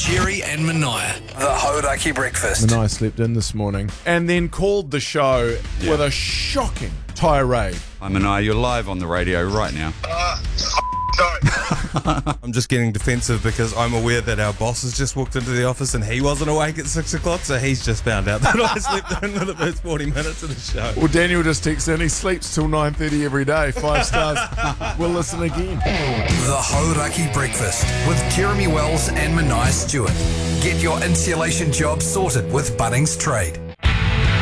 Kerry and Mania. The Hauraki Breakfast. Manai slept in this morning and then called the show with a shocking tirade. Hi Manai, you're live on the radio right now. Sorry. I'm just getting defensive because I'm aware that our boss has just walked into the office and he wasn't awake at 6 o'clock, so he's just found out that I slept in for the first 40 minutes of the show. Well, Daniel just texted in, he sleeps till 9:30 every day. 5 stars. We'll listen again. The Hauraki Breakfast with Jeremy Wells and Mania Stewart. Get your insulation job sorted with Bunnings Trade.